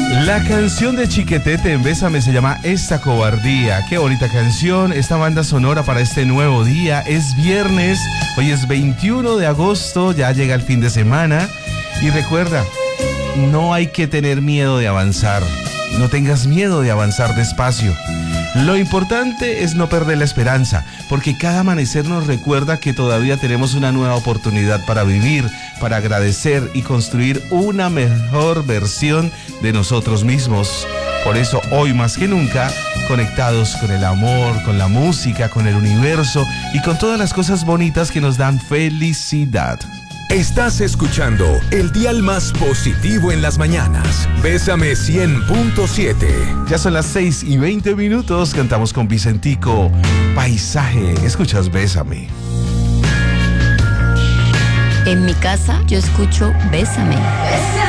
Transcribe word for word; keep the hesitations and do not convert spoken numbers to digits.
La canción de Chiquetete en Bésame se llama Esta Cobardía. Qué bonita canción, esta banda sonora para este nuevo día. Es viernes, hoy es veintiuno de agosto, ya llega el fin de semana. Y recuerda, no hay que tener miedo de avanzar. No tengas miedo de avanzar despacio. Lo importante es no perder la esperanza, porque cada amanecer nos recuerda que todavía tenemos una nueva oportunidad para vivir, para agradecer y construir una mejor versión de nosotros mismos. Por eso, hoy más que nunca, conectados con el amor, con la música, con el universo y con todas las cosas bonitas que nos dan felicidad. Estás escuchando el dial más positivo en las mañanas. Bésame cien punto siete. Ya son las seis y veinte minutos. Cantamos con Vicentico. Paisaje. Escuchas Bésame. En mi casa yo escucho Bésame.